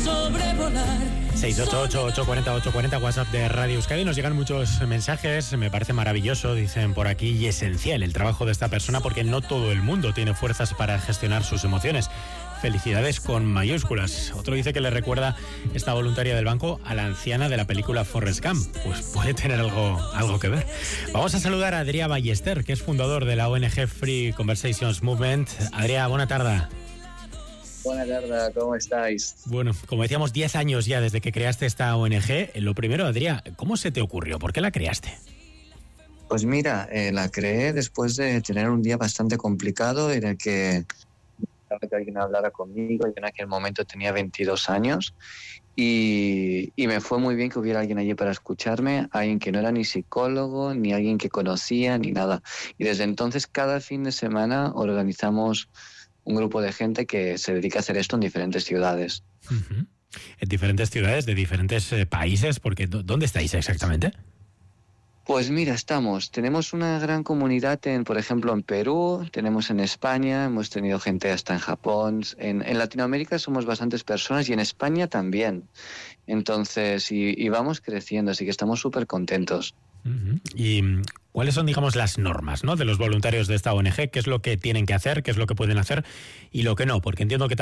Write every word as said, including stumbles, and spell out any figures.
seis ocho ocho, ocho cuatro cero, ocho cuatro cero, WhatsApp de Radio Euskadi. Nos llegan muchos mensajes, me parece maravilloso, dicen por aquí, y esencial el trabajo de esta persona porque no todo el mundo tiene fuerzas para gestionar sus emociones. Felicidades con mayúsculas. Otro dice que le recuerda esta voluntaria del banco a la anciana de la película Forrest Gump. Pues puede tener algo, algo que ver. Vamos a saludar a Adrià Ballester, que es fundador de la O N G Free Conversations Movement. Adrià, buena tarde. Buenas tardes, ¿cómo estáis? Bueno, como decíamos, diez años ya desde que creaste esta O N G. Lo primero, Adrià, ¿cómo se te ocurrió? ¿Por qué la creaste? Pues mira, eh, la creé después de tener un día bastante complicado en el que necesitaba que alguien hablara conmigo. Yo en aquel momento tenía veintidós años y, y me fue muy bien que hubiera alguien allí para escucharme, alguien que no era ni psicólogo, ni alguien que conocía, ni nada. Y desde entonces, cada fin de semana organizamos un grupo de gente que se dedica a hacer esto en diferentes ciudades. Uh-huh. En diferentes ciudades de diferentes eh, países, porque ¿dónde estáis exactamente? Pues mira, estamos, tenemos una gran comunidad, en, por ejemplo, en Perú, tenemos en España, hemos tenido gente hasta en Japón, en, en Latinoamérica somos bastantes personas y en España también. Entonces, y, y vamos creciendo, así que estamos súper contentos. Uh-huh. ¿Y cuáles son, digamos, las normas, ¿no?, de los voluntarios de esta O N G? ¿Qué es lo que tienen que hacer? ¿Qué es lo que pueden hacer? Y lo que no, porque entiendo que